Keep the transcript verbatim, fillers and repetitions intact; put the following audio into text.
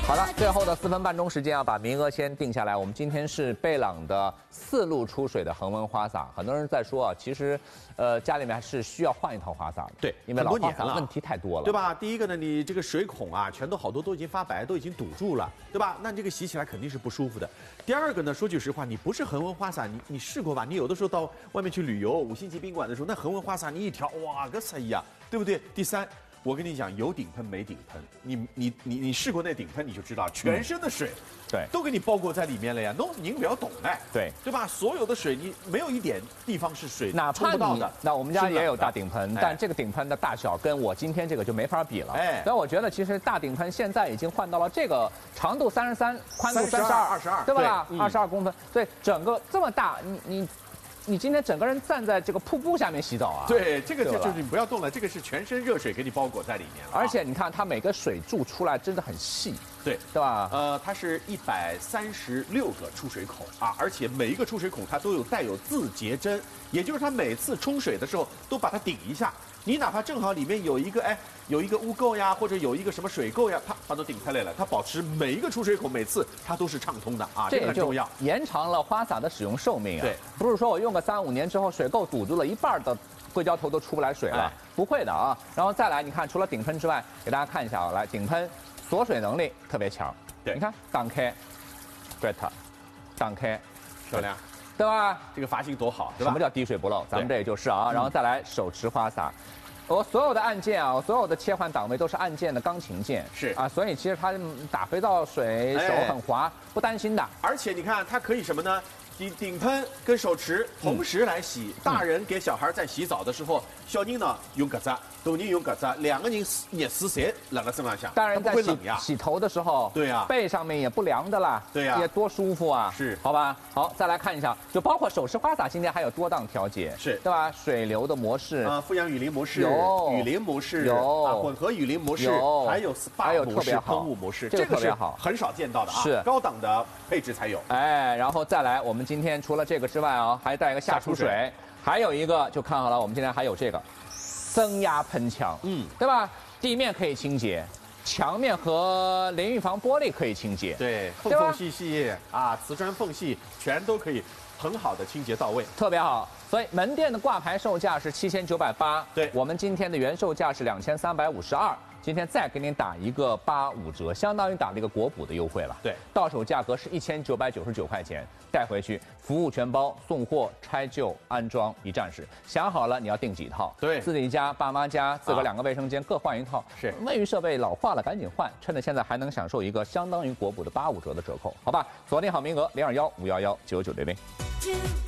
好了，最后的四分半钟时间啊，把名额先定下来。我们今天是贝朗的四路出水的恒温花洒。很多人在说啊，其实，呃，家里面还是需要换一套花洒的。 对， 因为老花洒问题太多了， 对吧？第一个呢，你这个水孔啊，全都好多都已经发白，都已经堵住了，对吧？那你这个洗起来肯定是不舒服的。第二个呢，说句实话，你不是恒温花洒，你你试过吧？你有的时候到外面去旅游，五星级宾馆的时候，那恒温花洒你一调，哇，个啥呀，对不对？第三。我跟你讲，有顶喷没顶喷，你你你你试过那顶喷，你就知道全身的水， 对， 都给你包裹在里面了呀。弄您不要懂哎， 对对吧？所有的水你没有一点地方是水哪怕你那我们家也有大顶喷，但这个顶喷的大小跟我今天这个就没法比了。哎，所以我觉得其实大顶喷现在已经换到了这个长度三十三，宽度三十二， 二十二， 对吧？二十二公分，所以整个这么大，你你。你今天整个人站在这个瀑布下面洗澡啊？ 对，这个就是你不要动了，这个是全身热水给你包裹在里面了。 而且你看它每个水柱出来真的很细， 对对吧？ 呃，它是一百三十六个出水孔啊，而且每一个出水孔它都有带有自节针，也就是它每次冲水的时候都把它顶一下。你哪怕正好里面有一个哎有一个污垢呀，或者有一个什么水垢呀，啪它都顶开来了，它保持每一个出水口每次它都是畅通的啊，这个很重要， 延长了花洒的使用寿命啊。 对， 不是说我用个三五年之后水垢堵住了一半的硅胶头都出不来水了，哎、不会的啊。然后再来，你看除了顶喷之外，给大家看一下啊，来顶喷锁水能力特别强， 对， 你看挡开 ，great， 挡开， 漂亮。 对吧？ 这个阀性多好，对吧？ 什么叫滴水不漏？咱们这也就是啊，然后再来手持花洒，我所有的按键啊，我所有的切换档位都是按键的钢琴键， 是啊，所以其实它打肥皂水手很滑，不担心的。 而且你看，它可以什么呢？顶顶喷跟手持同时来洗，嗯、大人给小孩在洗澡的时候，小人呢用搿只，大人用搿只，两个人热水侪辣辣身上下， 大人在洗洗头的时候， 对呀、啊， 背上面也不凉的啦， 对呀、啊， 也多舒服啊， 是， 好吧？好，再来看一下，就包括手持花洒，今天还有多档调节， 是对吧？水流的模式， 啊，富阳雨淋模式， 有雨淋模式， 有啊，混合雨淋模式， 有， 还有 S P A 模式、喷雾模式， 这个特别好， 很少见到的啊， 是高档的配置才有。 哎，然后再来，我们今天除了这个之外啊，还带一个下出水，还有一个就看好了，我们今天还有这个增压喷枪，嗯，对吧？地面可以清洁，墙面和淋浴房玻璃可以清洁， 对，缝缝隙隙啊，瓷砖缝隙全都可以很好的清洁到位， 特别好。所以门店的挂牌售价是七千九百八， 对， 我们今天的原售价是两千三百五十二。今天再给您打一个八五折，相当于打了一个国补的优惠了。 对， 到手价格是一千九百九十九块钱，带回去服务全包，送货、拆旧、安装一站式。想好了你要订几套？ 对， 自己家、爸妈家、自个两个卫生间各换一套。 是， 卫浴设备老化了赶紧换，趁着现在还能享受一个相当于国补的八五折的折扣，好吧？锁定好名额零二幺五幺幺九九零零。